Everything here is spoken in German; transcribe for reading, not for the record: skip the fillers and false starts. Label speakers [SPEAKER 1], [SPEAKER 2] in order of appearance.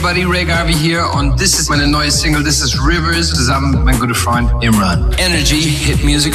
[SPEAKER 1] everybody, Ray Garvey hier und das ist meine neue Single, das ist Rivers, zusammen mit meinem guten Freund Imran. Energy, Hit Music